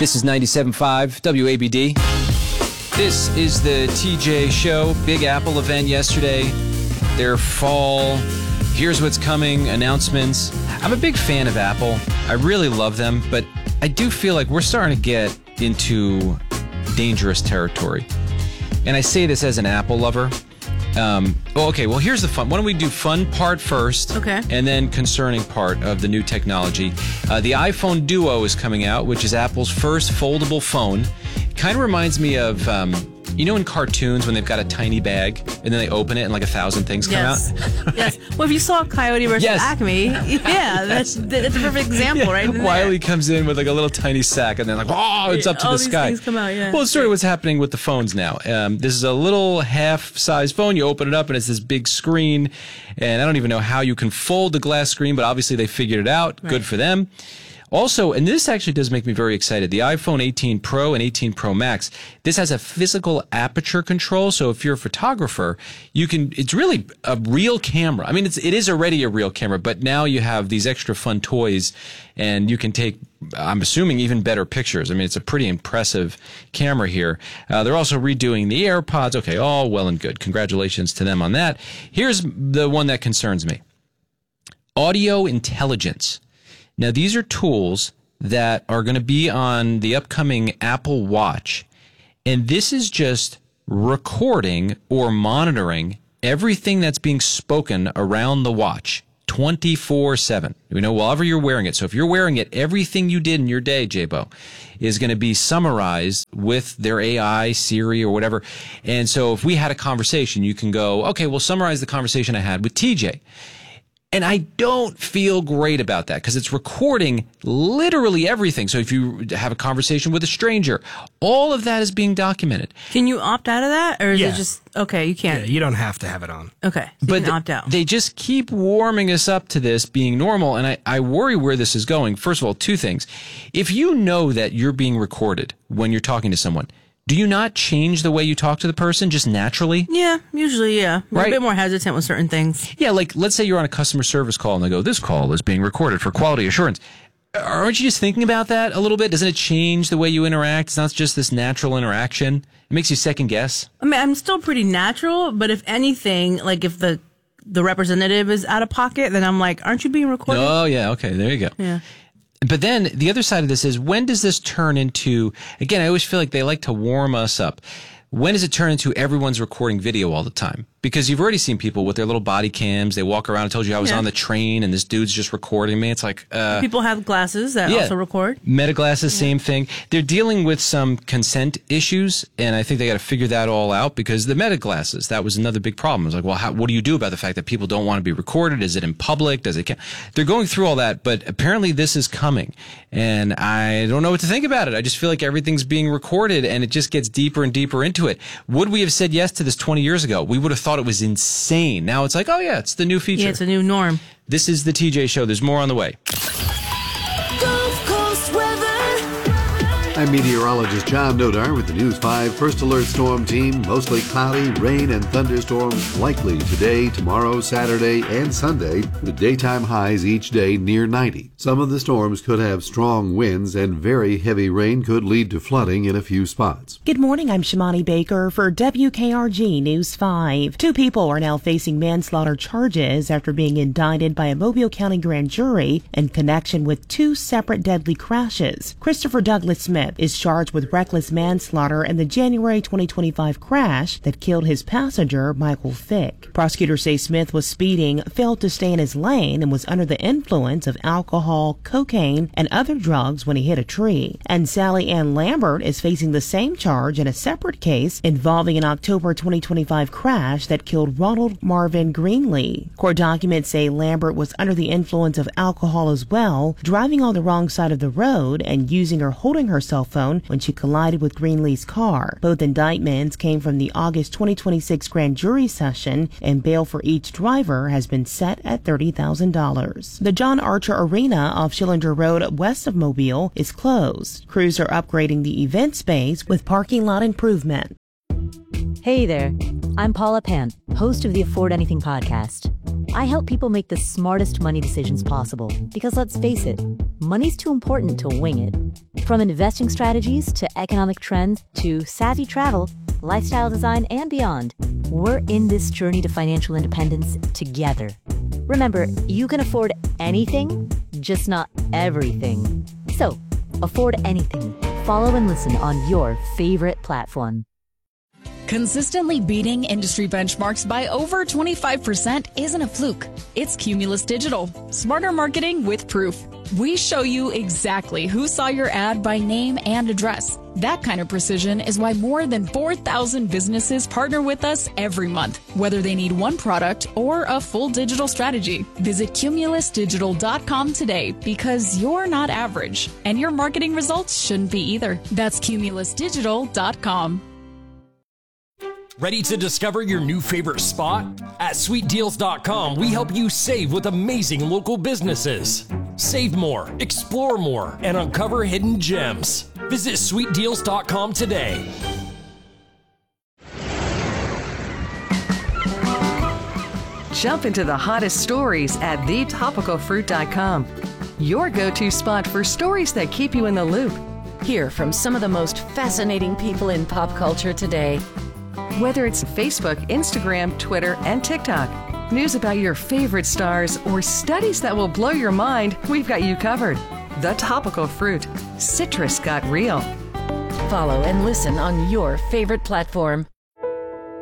This is 97.5 WABD. This is the TJ Show. Big Apple event yesterday. Their fall, here's what's coming, announcements. I'm a big fan of Apple. I really love them, but I do feel like we're starting to get into dangerous territory. And I say this as an Apple lover. Well, here's the fun. Why don't we do fun part first? Okay. And then concerning part of the new technology. The iPhone Duo is coming out, which is Apple's first foldable phone. Kind of reminds me of, in cartoons when they've got a tiny bag and then they open it and like 1,000 things come out? Yes. Well, if you saw Coyote versus Acme, that's a perfect example, right? Wiley comes in with like a little tiny sack and then it's up to the sky. All these things come out, yeah. Well, it's sort of what's happening with the phones now. This is a little half-size phone. You open it up and it's this big screen. And I don't even know how you can fold the glass screen, but obviously they figured it out. Right. Good for them. Also, and this actually does make me very excited, the iPhone 18 Pro and 18 Pro Max, this has a physical aperture control. So if you're a photographer, it's really a real camera. I mean, it is already a real camera, but now you have these extra fun toys and you can take, I'm assuming, even better pictures. I mean, it's a pretty impressive camera here. They're also redoing the AirPods. Okay, all well and good. Congratulations to them on that. Here's the one that concerns me. Audio intelligence. Now, these are tools that are going to be on the upcoming Apple Watch, and this is just recording or monitoring everything that's being spoken around the watch 24/7. While you're wearing it. So if you're wearing it, everything you did in your day, J-Bo, is going to be summarized with their AI, Siri, or whatever. And so if we had a conversation, you can go, okay, well, summarize the conversation I had with TJ. And I don't feel great about that because it's recording literally everything. So if you have a conversation with a stranger, all of that is being documented. Can you opt out of that? Or is it just, okay, you can't? Yeah, you don't have to have it on. Okay, so you can opt out. They just keep warming us up to this being normal. And I worry where this is going. First of all, two things. If you know that you're being recorded when you're talking to someone, do you not change the way you talk to the person just naturally? Yeah, usually, yeah. We're right? a bit more hesitant with certain things. Yeah, like let's say you're on a customer service call and they go, this call is being recorded for quality assurance. Aren't you just thinking about that a little bit? Doesn't it change the way you interact? It's not just this natural interaction. It makes you second guess. I mean, I'm still pretty natural, but if anything, like if the representative is out of pocket, then I'm like, aren't you being recorded? Oh, yeah, okay, there you go. Yeah. But then the other side of this is, when does this turn into, again, I always feel like they like to warm us up. When does it turn into everyone's recording video all the time? Because you've already seen people with their little body cams. They walk around. I told you I was on the train and this dude's just recording me. It's like... people have glasses that also record. Meta glasses, same thing. They're dealing with some consent issues, and I think they got to figure that all out because the Meta glasses, that was another big problem. It's like, well, what do you do about the fact that people don't want to be recorded? Is it in public? Does it... They're going through all that, but apparently this is coming, and I don't know what to think about it. I just feel like everything's being recorded, and it just gets deeper and deeper into it. Would we have said yes to this 20 years ago? We would have thought it was insane. Now it's like, oh yeah, it's the new feature. Yeah, it's a new norm. This is the TJ Show. There's more on the way. Gulf Coast weather. I'm meteorologist John Nodar with the News 5 First Alert Storm Team. Mostly cloudy, rain and thunderstorms likely today, tomorrow, Saturday, and Sunday, with daytime highs each day near 90. Some of the storms could have strong winds, and very heavy rain could lead to flooding in a few spots. Good morning, I'm Shimani Baker for WKRG News 5. 2 people are now facing manslaughter charges after being indicted by a Mobile County grand jury in connection with 2 separate deadly crashes. Christopher Douglas Smith is charged with reckless manslaughter in the January 2025 crash that killed his passenger, Michael Fick. Prosecutors say Smith was speeding, failed to stay in his lane, and was under the influence of alcohol, cocaine, and other drugs when he hit a tree. And Sally Ann Lambert is facing the same charge in a separate case involving an October 2025 crash that killed Ronald Marvin Greenlee. Court documents say Lambert was under the influence of alcohol as well, driving on the wrong side of the road and using or holding her cell phone when she collided with Greenlee's car. Both indictments came from the August 2026 grand jury session, and bail for each driver has been set at $30,000. The John Archer Arena off Schillinger Road west of Mobile is closed. Crews are upgrading the event space with parking lot improvement. Hey there, I'm Paula Pan, host of the Afford Anything podcast. I help people make the smartest money decisions possible because let's face it, money's too important to wing it. From investing strategies to economic trends to savvy travel, lifestyle design, and beyond, we're in this journey to financial independence together. Remember, you can afford anything, just not everything. So, afford anything. Follow and listen on your favorite platform. Consistently beating industry benchmarks by over 25% isn't a fluke. It's Cumulus Digital. Smarter marketing with proof. We show you exactly who saw your ad by name and address. That kind of precision is why more than 4,000 businesses partner with us every month, whether they need one product or a full digital strategy. Visit cumulusdigital.com today because you're not average, and your marketing results shouldn't be either. That's cumulusdigital.com. Ready to discover your new favorite spot? At sweetdeals.com, we help you save with amazing local businesses. Save more, explore more, and uncover hidden gems. Visit sweetdeals.com today. Jump into the hottest stories at thetopicalfruit.com. Your go-to spot for stories that keep you in the loop. Hear from some of the most fascinating people in pop culture today. Whether it's Facebook, Instagram, Twitter, and TikTok, news about your favorite stars, or studies that will blow your mind, we've got you covered. The Topical Fruit. Citrus got real. Follow and listen on your favorite platform.